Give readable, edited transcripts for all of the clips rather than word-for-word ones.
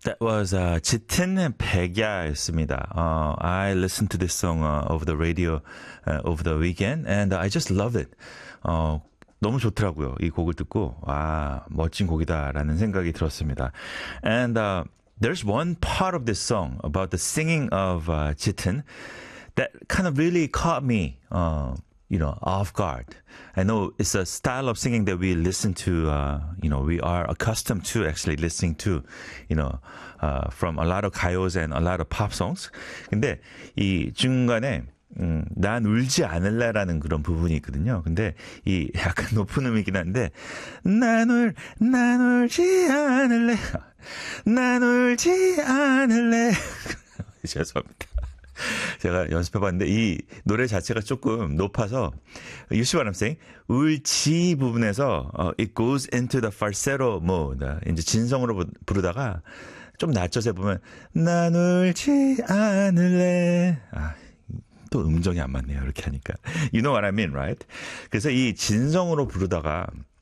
That was 짙은 백야였습니다. I listened to this song over the radio over the weekend and I just love it. 너무 좋더라고요. 이 곡을 듣고 멋진 곡이다라는 생각이 들었습니다. And there's one part of this song about the singing of 짙은 that kind of really caught me off guard. I know it's a style of singing that we listen to, we are accustomed to actually listening to, from a lot of 가요s and a lot of pop songs. 근데 이 중간에 난 울지 않을래라는 그런 부분이 있거든요. 근데 이 약간 높은 음이긴 한데 난 울지 않을래. 난 울지 않을래. 죄송합니다. 제가 연습해봤는데 이 노래 자체가 조금 높아서 You see what I'm saying? 울지 부분에서 it goes into the falsetto mode. 이제 진성으로 부르다가 좀 낮춰서 해보면 난 울지 않을래. 또 음정이 안 맞네요. 이렇게 하니까. You know what I mean, right? 그래서 이 진성으로 부르다가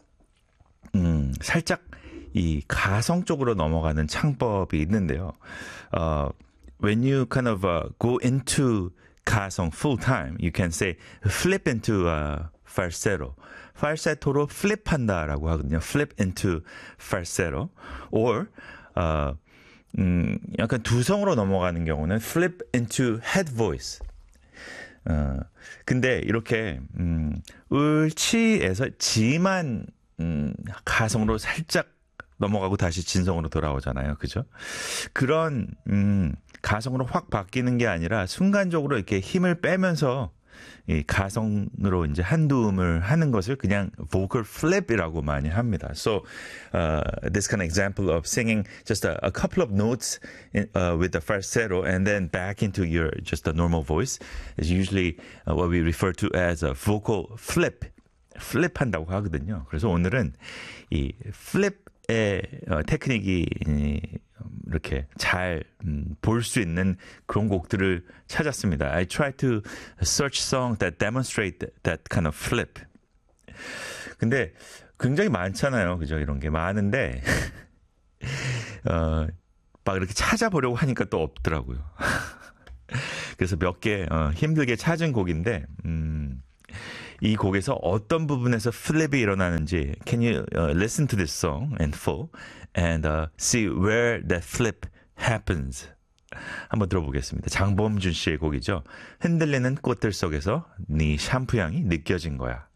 살짝 이 가성 쪽으로 넘어가는 창법이 있는데요. When you kind of go into 가성 full time, you can say flip into falsetto. falsetto로 flip한다라고 하거든요. flip into falsetto. or 약간 두성으로 넘어가는 경우는 flip into head voice. 근데 이렇게 울치에서 지만 가성으로 살짝 넘어가고 다시 진성으로 돌아오잖아요. 그죠? 그런 가성으로 확 바뀌는 게 아니라 순간적으로 이렇게 힘을 빼면서 이 가성으로 이제 한두 음을 하는 것을 그냥 vocal flip이라고 많이 합니다. So this kind of example of singing just a couple of notes with the falsetto and then back into your just a normal voice is usually what we refer to as a vocal flip. flip 한다고 하거든요. 그래서 오늘은 이 flip의 테크닉이 이렇게 잘 볼 수 있는 그런 곡들을 찾았습니다. I try to search songs that demonstrate that kind of flip. 근데 굉장히 많잖아요. 그죠? 이런 게 많은데 막 이렇게 찾아보려고 하니까 또 없더라고요. 그래서 몇 개 힘들게 찾은 곡인데 이 곡에서 어떤 부분에서 플립이 일어나는지 Can you listen to this song in full and see where that flip happens? 한번 들어보겠습니다. 장범준 씨의 곡이죠. 흔들리는 꽃들 속에서 네 샴푸 향이 느껴진 거야.